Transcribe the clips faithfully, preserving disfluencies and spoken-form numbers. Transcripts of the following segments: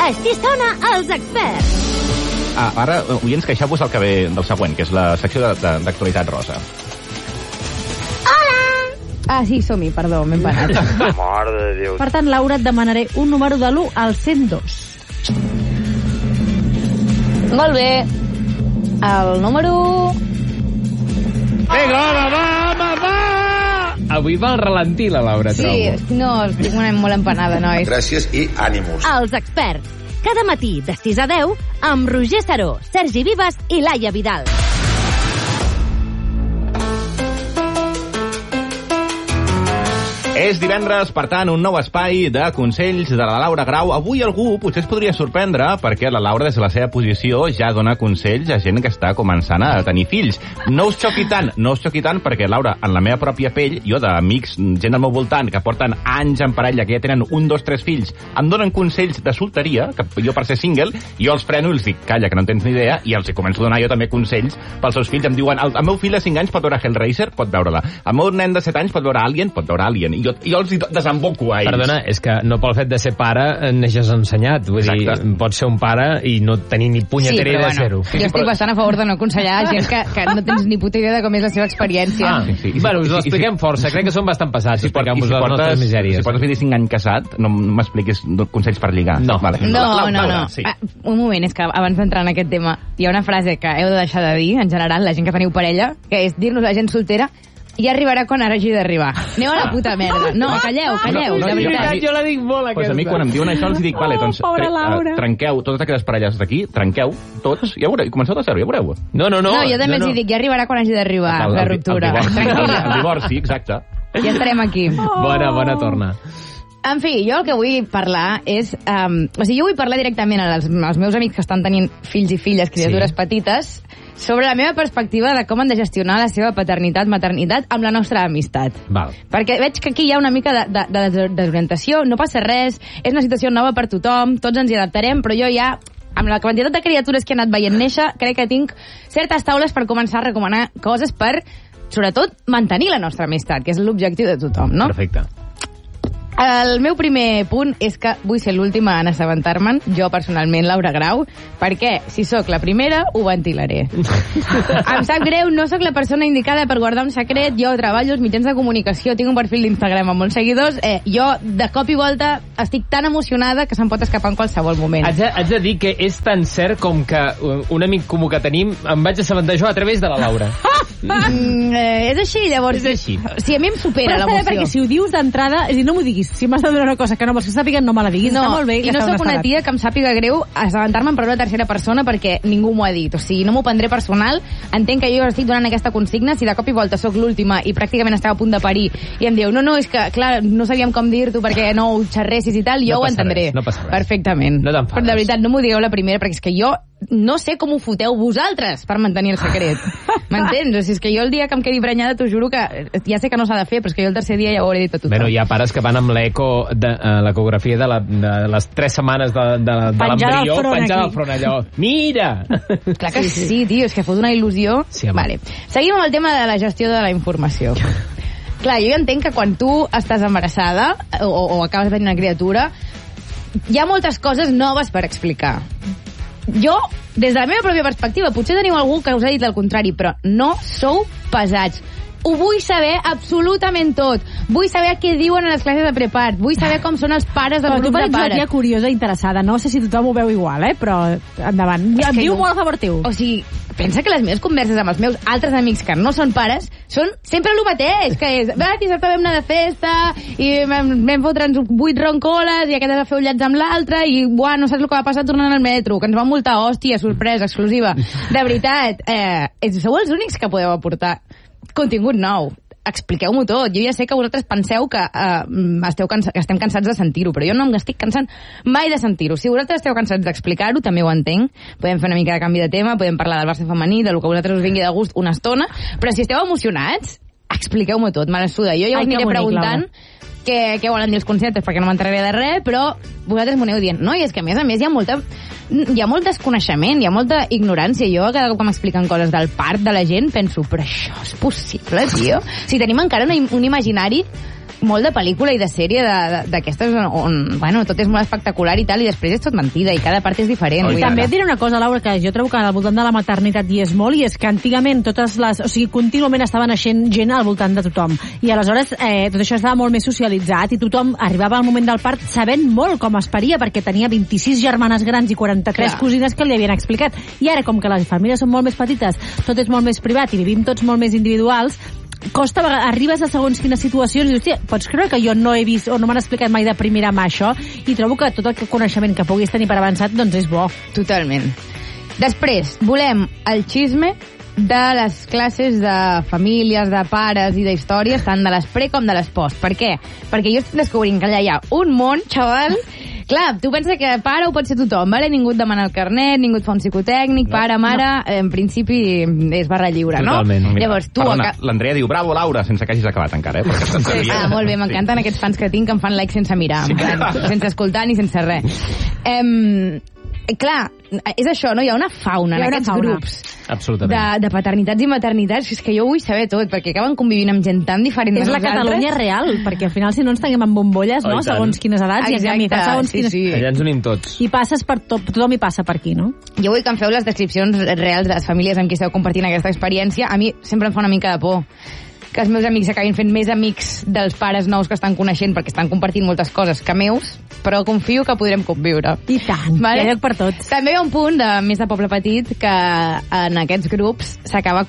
Així sona Els Experts. Ah, ara, oients, queixeu-vos el que ve del següent, que és la secció d'actualitat rosa. Hola! Ah, sí, som-hi, perdó, m'he empanat. Mare de Déu. Per tant, Laura, et demanaré un número de l'u al cent dos. Molt bé. El número... Vinga, home, va, home, va! Avui va al ralentí, la Laura, Sí, trobo. no, estic molt empanada, nois. Gràcies i ànimos. Els Experts. Cada matí de sis a deu amb Roger Saró, Sergi Vives i Laia Vidal. És divendres, per tant, un nou espai de consells de la Laura Grau. Avui algú potser es podria sorprendre perquè la Laura, des de la seva posició, ja dona consells a gent que està començant a tenir fills. No us xoqui tant, no us xoqui tant, perquè, Laura, en la meva pròpia pell, jo d'amics, gent al meu voltant, que porten anys en parella, que ja tenen un, dos, tres fills, em donen consells de solteria, que jo per ser single, jo els freno i els dic, calla, que no en tens ni idea, i els començo a donar jo també consells pels seus fills. Em diuen, el, el meu fill de cinc anys pot veure Hellraiser, pot veure-la. El meu nen de set anys pot veure Alien, pot veure Alien. I jo, jo els desemboco a ells. Perdona, és que no pel fet de ser pare neixes ensenyat. Vull Exacte. dir, pots ser un pare i no tenir ni punyetera Sí, però idea de ser-ho. Jo estic bastant a favor de no aconsellar gent que, que no tens ni puta idea de com és la seva experiència. Ah, Sí, sí. I bueno, si- us ho i si- expliquem força. Crec que són bastant passats, Si, explicant-vos si les portes, nostres misèries. si portes vint-i-cinc anys casat, no m'expliquis consells per lligar. No. Vale. No, La- la- no, Laura, no. Sí. Ah, un moment, és que abans d'entrar en aquest tema, hi ha una frase que heu de deixar de dir, en general, la gent que teniu parella, que és dir-nos a la gent soltera ja arribarà quan hagi d'arribar. Aneu a la puta merda. No, calleu, calleu, No, no, de jo- veritat. Jo la dic molt, Pues a mi, quan em diuen això, els dic, vale, doncs, pobra tre- Laura. eh, trenqueu totes aquestes parelles d'aquí, trenqueu tots, ja veureu, i comenceu de zero, ja veureu. No, no, no. No, jo també no, els hi dic, ja arribarà quan hagi d'arribar El- la el- ruptura. El divorci, el, Tranquil·la. el divorci, exacte. Ja estarem aquí. Bona, bona torna. En fi, jo el que vull parlar és... Um, o sigui, jo vull parlar directament als, als meus amics que estan tenint fills i filles, criatures Sí. petites, sobre la meva perspectiva de com han de gestionar la seva paternitat, maternitat amb la nostra amistat. Val. Perquè veig que aquí hi ha una mica de, de, de des- desorientació, no passa res, és una situació nova per tothom, tots ens hi adaptarem, però jo ja, amb la quantitat de criatures que he anat veient néixer, crec que tinc certes taules per començar a recomanar coses per, sobretot, mantenir la nostra amistat, que és l'objectiu de tothom, no? Perfecte. El meu primer punt és que vull ser l'última en assabentar-me'n, jo personalment, Laura Grau, perquè si sóc la primera, ho ventilaré. Em sap greu, no sóc la persona indicada per guardar un secret, jo treballo als mitjans de comunicació, tinc un perfil d'Instagram amb molts seguidors, eh, jo de cop i volta estic tan emocionada que se'm pot escapar en qualsevol moment. Haig de, haig de dir que és tan cert com que un amic comú que tenim em vaig assabentar jo a través de la Laura. Mm, eh, és així, llavors... És així. Si a mi em supera Però està bé, l'emoció. perquè si ho dius d'entrada, és a dir, no m'ho diguis. Si m'has de donar una cosa que no vols que sàpiguen, no me la diguis. No, Està molt bé. i no sóc una tia que em sàpiga greu assabentar-me'n per una tercera persona perquè ningú m'ho ha dit. O sigui, no m'ho prendré personal. Entenc que jo estic donant aquesta consigna. Si de cop i volta sóc l'última i pràcticament esteu a punt de parir i em diu, no, no, és que, clar, no sabíem com dir-t'ho perquè no ho xerressis i tal, jo No ho passa entendré. res, no passa res. Perfectament. No t'enfades. Però de veritat, no m'ho digueu la primera perquè és que jo no sé com ho foteu vosaltres per mantenir el secret. M'entens? O sigui, és que jo el dia que em quedi prenyada t'ho juro que ja sé que no s'ha de fer, però és que jo el tercer dia ja ho hauré dit a tothom. Bueno, hi ha pares que van amb l'eco de uh, l'ecografia de, la, de les tres setmanes de, de, de Penjada l'embrió al front penjada aquí. al front allò. Mira! Clar que sí, sí, tio, és que fot una il·lusió. Sí, home. vale. Seguim amb el tema de la gestió de la informació. Clar, jo ja entenc que quan tu estàs embarassada o, o acabes de tenir una criatura, hi ha moltes coses noves per explicar. Jo, des de la meva pròpia perspectiva, potser teniu algú que us ha dit el contrari, però no sou pesats. Ho vull saber absolutament tot. Vull saber què diuen a les classes de prepart. Vull saber com són els pares del Però tu grup de parets una pares. tia curiosa i interessada. No sé si tothom ho veu igual, eh? Però endavant. És Em que diu jo- molt a favor teu. O sigui, pensa que les meves converses amb els meus altres amics que no són pares són sempre el mateix, que és, va, dissabte vam anar de festa i vam, vam fotre'ns vuit roncoles i aquest va fer ullats amb l'altre i, buah, no saps el que va passar tornant al metro, que ens van multar, hòstia, sorpresa, exclusiva. De veritat, eh, sou els únics que podeu aportar contingut nou. Expliqueu-m'ho tot. Jo ja sé que vosaltres penseu que, uh, esteu cansa que estem cansats de sentir-ho, però jo no m'estic cansant mai de sentir-ho. Si vosaltres esteu cansats d'explicar-ho, també ho entenc. Podem fer una mica de canvi de tema, podem parlar del Barça femení, de lo que a vosaltres us vingui de gust una estona, però si esteu emocionats, expliqueu-m'ho tot, me la suda. Jo ja Ai, us que aniré bonic, preguntant què, què volen dir els conceptes, perquè no m'entraré de res, però vosaltres m'ho aneu dient. No, i és que a més a més hi ha molta hi ha molt desconeixement, hi ha molta ignorància. Jo cada cop que m'expliquen coses del part de la gent penso, però això és possible, tio? Si tenim encara un, un imaginari molt de pel·lícula i de sèrie d'aquestes on, on, bueno, tot és molt espectacular i tal, i després és tot mentida, i cada part és diferent. Oh, també et diré una cosa, Laura, que jo trobo que al voltant de la maternitat hi és molt, i és que antigament totes les... O sigui, contínuament estava naixent gent al voltant de tothom. I aleshores eh, tot això estava molt més socialitzat i tothom arribava al moment del part sabent molt com es paria, perquè tenia vint-i-sis germanes grans i quaranta-tres Clar. cosines que li havien explicat. I ara, com que les famílies són molt més petites, tot és molt més privat i vivim tots molt més individuals, costa, arribes a segons quines situacions i dius, hòstia, pots creure que jo no he vist o no m'han explicat mai de primera mà això? I trobo que tot el coneixement que puguis tenir per avançat doncs és bo. Totalment. Després, volem el xisme de les classes de famílies, de pares i d'històries, tant de les pre com de les post. Per què? Perquè jo estic descobrint que allà hi ha un món, xaval. Clar, tu penses que pare ho pot ser tothom, vale? Ningú et demana el carnet, ningú et fa un psicotècnic, no, pare, mare, no. En principi és barra lliure, no? Totalment. Llavors, tu... Perdona, a... l'Andrea diu, bravo, Laura, sense que hagis acabat encara, eh? Sí, ah, molt bé, m'encanten sí. aquests fans que tinc que em fan like sense mirar, sí. sense escoltar ni sense res. Em... Clar, és això, no? Hi ha una fauna ha en aquests fauna. grups Absolutament. de, de paternitats i maternitats, és que jo vull saber tot, perquè acaben convivint amb gent tan diferent de és nosaltres. És la Catalunya real, perquè al final si no ens tanguem amb bombolles, oh, no? Segons quines edats, Exacte, i a meitat, segons sí, quines... sí. Allà ens unim tots. I passes per tot, tothom hi passa per aquí, no? Jo vull que em feu les descripcions reals de les famílies amb qui esteu compartint aquesta experiència. A mi sempre em fa una mica de por que els meus amics acabin fent més amics dels pares nous que estan coneixent, perquè estan compartint moltes coses que meus, però confio que podrem conviure. I tant, vale? Hi ha lloc per tots. També hi ha un punt de més de poble petit que en aquests grups s'acaba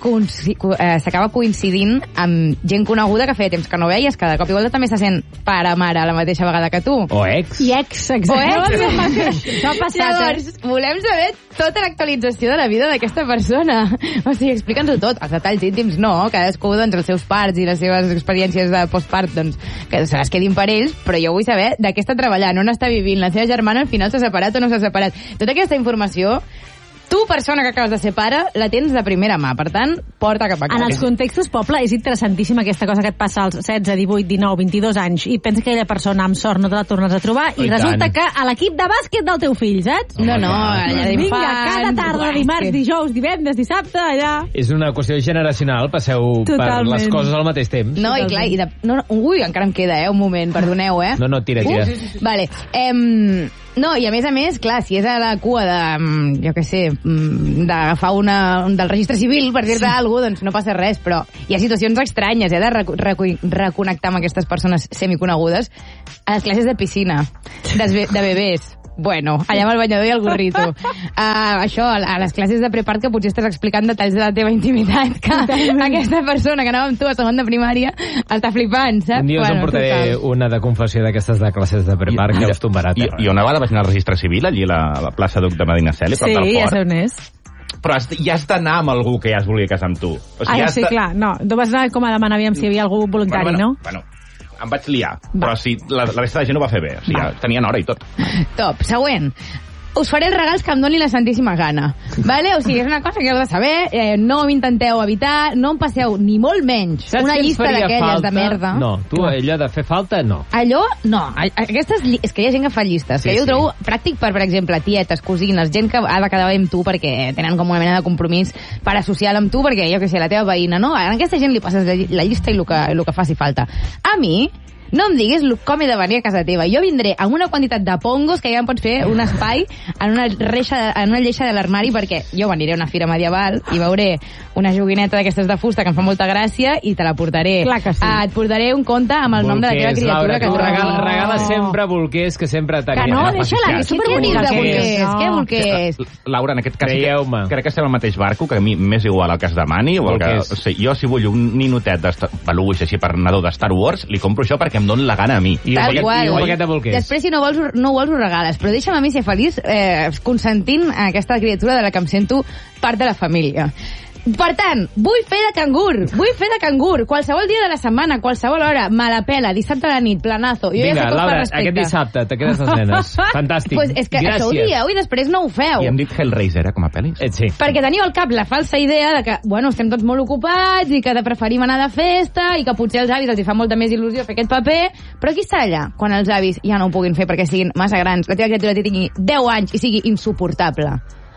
eh, coincidint amb gent coneguda que feia temps que no veies, que de cop i volta també se sent pare-mare a la mateixa vegada que tu. O ex. I ex, exacte. O ex. Això ha passat, Llavors, eh? volem saber tota l'actualització de la vida d'aquesta persona. O sigui, explica'ns-ho tot. Els detalls íntims no, cadascú, doncs, els seus parts i les seves experiències de postpart, doncs, que se les quedin per ells, però jo vull saber de què està treballant, on està vivint, la seva germana al final s'ha separat o no s'ha separat. Tota aquesta informació, tu, persona que acabes de ser pare, la tens de primera mà, per tant, porta cap a casa. En els contextos poble és interessantíssima aquesta cosa que et passa als setze, divuit, dinou, vint-i-dos anys i pensa que aquella persona amb sort no te la tornes a trobar i, I resulta tant. que a l'equip de bàsquet del teu fill, saps? No, no, allà d'infants... Vinga, cada tarda, dimarts, dijous, divendres, dissabte, allà... És una qüestió generacional, passeu Totalment. per les coses al mateix temps. No, Totalment. i clar, i de... no, no, ui, encara em queda, eh, un moment, perdoneu, eh? No, no, tira, tira. Uh, vale, em... No, i a més a més, clar, si és a la cua de, jo què sé, d'agafar una del registre civil, per dir-te sí. alguna cosa, doncs no passa res, però hi ha situacions estranyes, eh, de reco reco reconnectar amb aquestes persones semiconegudes a les classes de piscina, de, de bebès. Bueno, allà amb el banyador i el gorrito. Uh, això, a les classes de prepart, que potser estàs explicant detalls de la teva intimitat, que aquesta persona que anava amb tu a segon de primària està flipant, saps? Un dia us bueno, emportaré total. una de confessió d'aquestes de classes de prepart I, que us tombarà. I, I una vegada vaig anar al registre civil, allí a la, a la plaça Duc de Medinaceli, prop sí, del port. Sí, ja sé on és. Però has, ja has d'anar amb algú que ja es volia casar amb tu. O sigui, ah, ja sí, està... clar. No, tu vas anar com a demanar aviam si hi havia algú voluntari, bueno, bueno, no? Bueno, em vaig liar, va. però sí, la, la resta de gent ho va fer bé. O sigui, ja tenien hora i tot. Top. Següent. Us faré els regals que em doni la santíssima gana. Vale? O sigui, és una cosa que heu de saber. Eh, no m'intenteu evitar, no em passeu ni molt menys Saps una llista d'aquelles de merda. No, tu, allò de fer falta, no. Allò, no. Aquestes, és que hi ha gent que fa llistes, sí, que jo ho trobo sí. pràctic per, per exemple, tietes, cosines, gent que ha de quedar bé amb tu perquè tenen com una mena de compromís parasocial amb tu, perquè, jo què sé, la teva veïna, no? A aquesta gent li passes la llista i el que, el que faci falta. A mi, no em diguis com he de venir a casa teva. Jo vindré amb una quantitat de pongos que ja em pots fer un espai en una, reixa, en una lleixa de l'armari, perquè jo veniré a una fira medieval i veuré una joguineta d'aquestes de fusta que em fa molta gràcia i te la portaré. Clar que sí. Ah, et portaré un conte amb el bolquers, nom de la teva criatura. Laura, que tu regala, no. regala sempre bolquers que sempre t'agrada. Que no, deixa-la, que és superbonica. Què bolquers? No. Què bolquers? Laura, en aquest cas, Creieu-me. crec que estem al mateix barco, que a mi m'és igual el que es demani. O el que, o sigui, jo, si vull un ninotet de peluix així per nadó de Star Wars, li compro això perquè em doni la gana a mi. I Tal un qual. paquet, un paquet de bolquers. Després, si no vols, no vols, ho regales. Però deixa'm a mi ser feliç eh, consentint a aquesta criatura de la que em sento part de la família. Per tant, vull fer de cangur, vull fer de cangur, qualsevol dia de la setmana, qualsevol hora, me la pela, dissabte a la nit, planazo. Jo Vinga, ja sé Laura, per aquest dissabte te quedes les nenes. Fantàstic. Pues és que Gràcies. això ho dieu i després no ho feu. I hem dit Hellraiser, eh, com a pel·lis. Eh, sí. Perquè teniu al cap la falsa idea de que, bueno, estem tots molt ocupats i que preferim anar de festa i que potser als avis els hi fa molta més il·lusió fer aquest paper, però qui està allà quan els avis ja no ho puguin fer perquè siguin massa grans, la teva criatura tingui deu anys i sigui insuportable?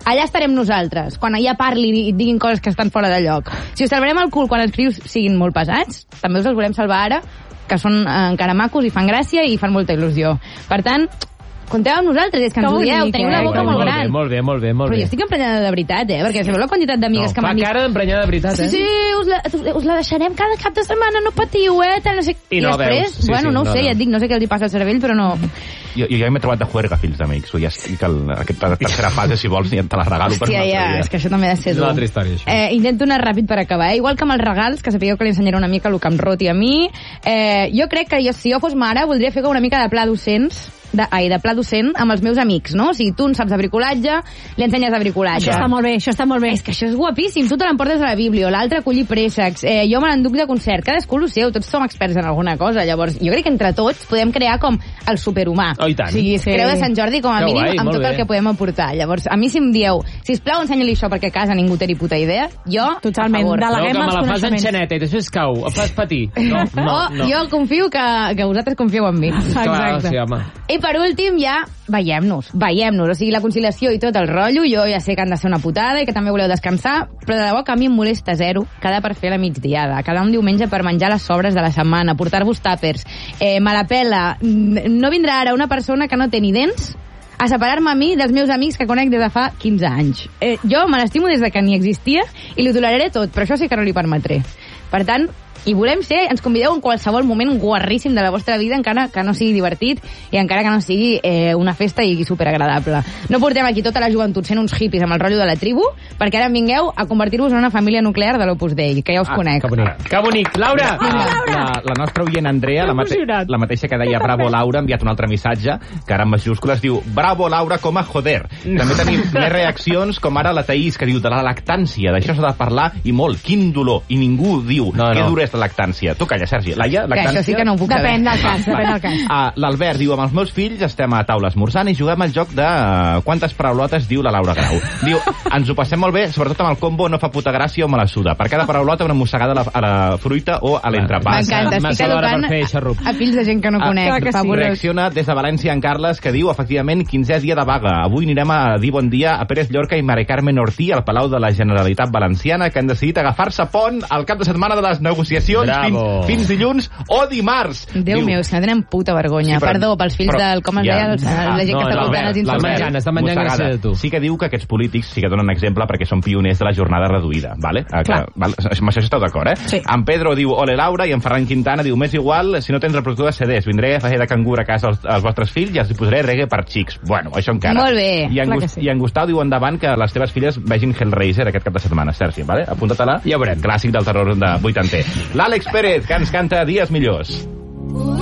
allà estarem nosaltres, quan ella parli i diguin coses que estan fora de lloc. Si us salvarem el cul quan els crios siguin molt pesats, també us els volem salvar ara, que són eh, encara macos i fan gràcia i fan molta il·lusió. Per tant, compteu amb nosaltres, és que ens Que odieu, bonic, teniu eh? la boca molt molt gran. bé, molt bé, molt bé, molt Però bé. jo estic emprenyada de veritat, eh? Perquè sabeu la quantitat d'amigues No, que fa m'han dit... cara d'emprenyada de veritat, Sí, eh? sí, us la, us la deixarem cada cap de setmana, no patiu, eh? Tal, no sé... I no després, veus. Sí, bueno, sí, no ho no, sé, no. ja et dic, no sé què els hi passa al cervell, però no... Jo, jo ja m'he trobat de juerga, fills d'amics. Ja estic al, aquesta tercera fase, si vols, ja te la regalo per un Hòstia, altre ja, dia. és que això també ha de ser És dur. una altra història, això. Eh, intento anar ràpid per acabar, eh? Igual que amb els regals, que sapigueu que li ensenyaré una mica el que em roti a mi. Eh, jo crec que jo, si jo fos mare, voldria fer com una mica de pla docents, de, ai, de pla docent amb els meus amics, no? O sigui, tu en saps de bricolatge, li ensenyes de bricolatge. Això està molt bé, això està molt bé. És que això és guapíssim, tu te l'emportes a la Bíblia, l'altre a collir préssecs, eh, jo me l'enduc de concert, cadascú el seu, tots som experts en alguna cosa, llavors jo crec que entre tots podem crear com el superhumà. Oh, i tant. O sigui, és Sí. creu de Sant Jordi com a Que mínim guai, amb molt tot el bé. que podem aportar. Llavors, a mi si em dieu, sisplau, ensenya-li això perquè a casa ningú té ni puta idea, jo, Totalment, a favor. de la- No, que Deleguem me els la fas en coneixements. xaneta i després cau, et fas patir. No, no, oh, no. jo confio que, que vosaltres confieu en mi. Clar, Exacte. sí, home. I per últim, ja, veiem-nos, veiem-nos. O sigui, la conciliació i tot el rotllo, jo ja sé que han de ser una putada i que també voleu descansar, però de debò que a mi em molesta zero quedar per fer la migdiada, quedar un diumenge per menjar les sobres de la setmana, portar-vos tàpers, eh, me la pela, no vindrà ara una persona que no té ni dents a separar-me a mi dels meus amics que conec des de fa quinze anys. Eh, jo me l'estimo des de que ni existia i li toleraré tot, però això sí que no li permetré. Per tant, i volem ser, ens convideu en qualsevol moment guarríssim de la vostra vida, encara que no sigui divertit i encara que no sigui eh, una festa i superagradable. No portem aquí tota la joventut sent uns hippies amb el rotllo de la tribu, perquè ara vingueu a convertir-vos en una família nuclear de l'Opus Dei, que ja us Ah, conec. Que bonic. Que bonic. Laura! La, la, la nostra oient Andrea, la, mate emocionat. la mateixa que deia Bravo Laura, ha enviat un altre missatge, que ara en majúscules diu Bravo Laura com a joder. També tenim més reaccions, com ara la Taís, que diu de la lactància, d'això s'ha de parlar i molt, quin dolor, i ningú diu No, que no. dura és la lactància. Tu calla, Sergi. Laia, Que lactància? això sí que no ho puc Depèn saber. del cas, depèn del cas. Ah, L'Albert diu, amb els meus fills estem a taula esmorzant i juguem al joc de uh, quantes paraulotes diu la Laura Grau. Diu, ens ho passem molt bé, sobretot amb el combo no fa puta gràcia o me la suda. Per cada paraulota una mossegada a la, a la fruita o a l'entrepàs. M'encanta, estic Massa d'hora educant per fer xarrup. a, a fills de gent que no Ah, conec. clar que sí. Fabulós. Reacciona des de València en Carles, que diu, efectivament, quinzè dia de vaga. Avui anirem a dir bon dia a Pérez Llorca i Mare Carmen Ortí al Palau de la Generalitat Valenciana, que han decidit agafar-se pont al cap de setmana de les negociacions Bravo. fins, fins dilluns o dimarts. Déu Diu, meu, és que no tenen puta vergonya. Sí, però- Perdó, pels fills però- del... Com es ja. deia? Els- La gent No, que està no, voltant els Albert, insults. l'Albert. menjant, està menjant mossegada. gràcies a tu. Sí que diu que aquests polítics sí que donen exemple perquè són pioners de la jornada reduïda, vale? Eh, Que, Clar. val? Amb això esteu d'acord, eh? Sí. En Pedro diu, ole Laura, i en Ferran Quintana diu, m'és igual, si no tens reproductor de C Ds, vindré a fer de cangur a casa als, als vostres fills i els hi posaré reggae per xics. Bueno, això encara. Molt bé. I en, Clar Gust que sí. I en Gustau diu endavant que les teves filles vegin Hellraiser aquest cap de setmana, Sergi, vale? Apunta-te-la. Ja ho veurem. Clàssic del terror de vuitanta. L'Àlex Pérez, que ens canta Dies millors.